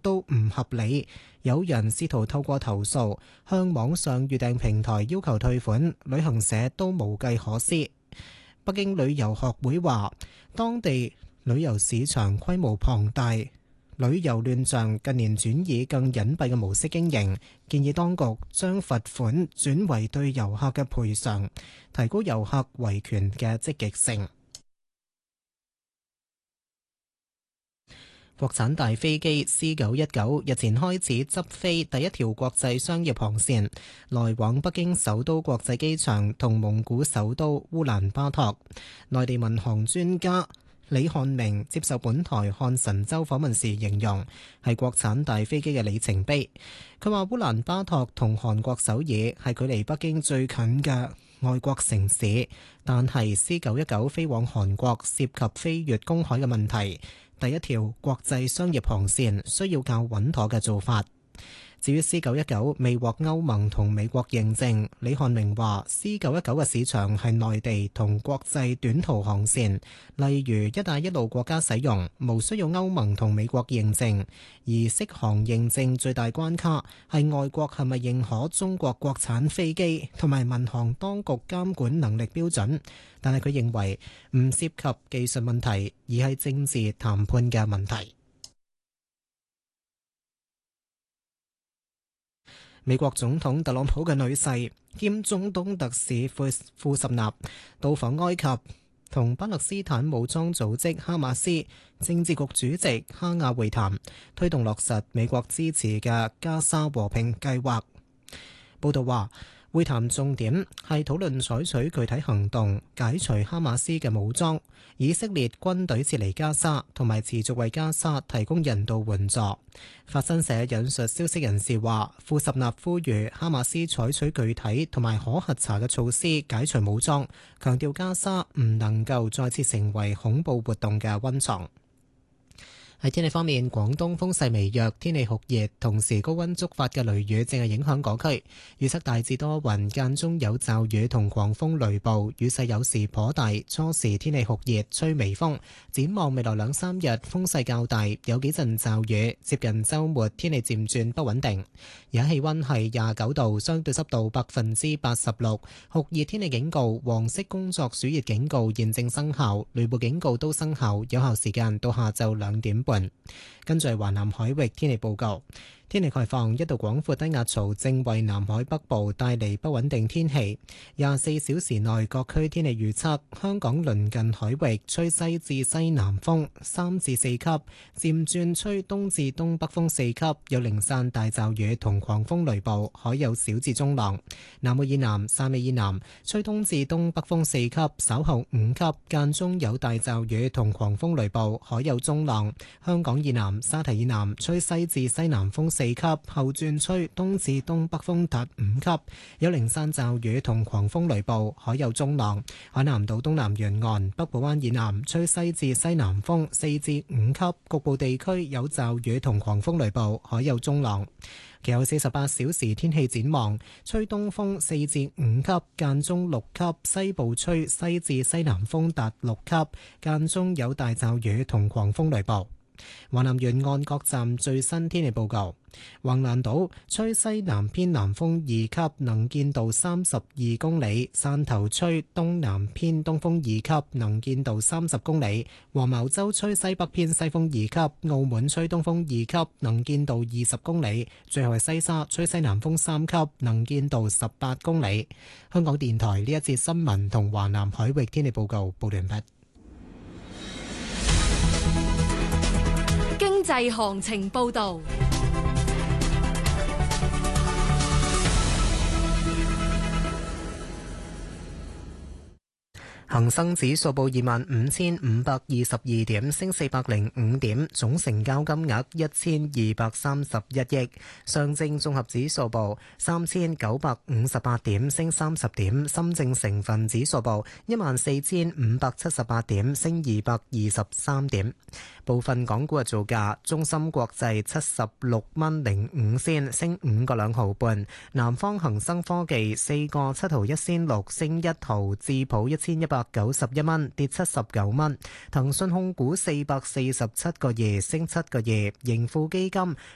都唔合理。有人試圖透過投訴向網上預訂平台要求退款，旅行社都無計可施。北京旅遊學會話，當地旅遊市場規模龐大，旅遊亂象近年轉以更隱蔽嘅模式經營，建議當局將罰款轉為對遊客嘅賠償，提高遊客維權嘅積極性。國產大飛機 C919 日前開始執飛第一條國際商業航線，來往北京首都國際機場同蒙古首都烏蘭巴托。內地民航專家李漢明接受本台漢神州訪問時形容，係國產大飛機嘅里程碑。佢話烏蘭巴托同韓國首爾係距離北京最近嘅外國城市，但係 C919 飛往韓國涉及飛越公海嘅問題，第一條國際商業航線需要較穩妥嘅做法。至於 C919 未獲歐盟同美國認證，李漢明話 C919 嘅市場係內地同國際短途航線，例如一帶一路國家使用，無需要歐盟同美國認證。而適航認證最大關卡係外國係咪認可中國國產飛機同埋民航當局監管能力標準，但係佢認為唔涉及技術問題，而係政治談判嘅問題。美國總統特朗普嘅女婿兼中東特使庫什納到訪埃及，同巴勒斯坦武裝組織哈馬斯政治局主席哈亞會談，推動落實美國支持嘅加沙和平計劃。報道話，會談重點係討論採取具體行動解除哈馬斯嘅武裝，以色列軍隊撤離加沙，同埋持續為加沙提供人道援助。法新社引述消息人士話，庫什納呼籲哈馬斯採取具體同埋可核查嘅措施解除武裝，強調加沙唔能夠再次成為恐怖活動嘅溫床。喺天氣方面，廣東風勢微弱，天氣酷熱，同時高溫觸發嘅雷雨正係影響嗰區。預測大致多雲，間中有驟雨同狂風雷暴，雨勢有時頗大。初時天氣酷熱，吹微風。展望未來2、3日風勢較大，有幾陣驟雨。接近週末天氣漸轉不穩定。而家氣溫係29度，相對濕度86%。酷熱天氣警告、黃色工作暑熱警告現正生效，雷暴警告都生效，有效時間到下晝2點半。跟住係華南海域天氣報告。天氣概況，一道廣闊低壓槽正為南海北部帶嚟不穩定天氣。24小時內各區天氣預測：香港鄰近海域吹西至西南風3至4級，漸轉吹東至東北風4級，有零散大驟雨同狂風雷暴，海有小至中浪。南澳以南、汕尾以南吹東至東北風4級，稍後5級，間中有大驟雨同狂風雷暴，海有中浪。香港以南、沙堤以南吹西至西南風4級，後轉吹東至東北風達5級，有零散驟雨同狂風雷暴，海有中浪。海南島東南沿岸、北部灣以南吹西至西南風4至5級，局部地區有驟雨同狂風雷暴，海有中浪。其後48小時天氣展望，吹東風4至5級，間中6級，西部吹西至西南風達6級，間中有大驟雨同狂風雷暴。華南沿岸各站最新天氣報告：橫瀾島吹西南偏南風2級，能見度32公里；汕頭吹東南偏東風2級，能見度30公里；黃茅洲吹西北偏西風2級；澳門吹東風2級，能見度20公里；最後係西沙吹西南風3級，能見度18公里。香港電台呢一節新聞同華南海域天氣報告報完畢。 經濟行情報導。 恒生指數報25,522點，升405點，總成交金額1231億。上證綜合指數報3,958點，升30點。深證成分指數報14,578點，升223點。部分港股嘅造價：中芯國際76蚊05仙，升5個2毫半；南方恒生科技4個7毫1仙6，升1毫；智普1191蚊，跌79蚊；騰訊控股447個2，升7個2；盈富基金